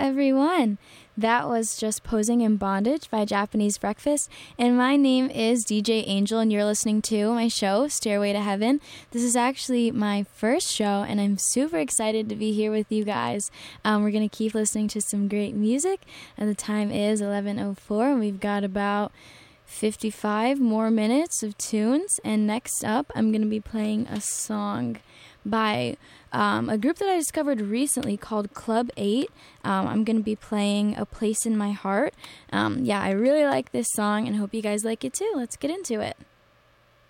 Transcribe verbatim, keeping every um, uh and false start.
everyone. That was just Posing in Bondage by Japanese Breakfast. And my name is D J Angel, and you're listening to my show, Stairway to Heaven. This is actually my first show, and I'm super excited to be here with you guys. Um, we're going to keep listening to some great music, and the time is eleven oh four, and we've got about fifty-five more minutes of tunes. And next up, I'm going to be playing a song by um, a group that I discovered recently called Club eight. Um, I'm going to be playing A Place in My Heart. Um, yeah, I really like this song and hope you guys like it too. Let's get into it.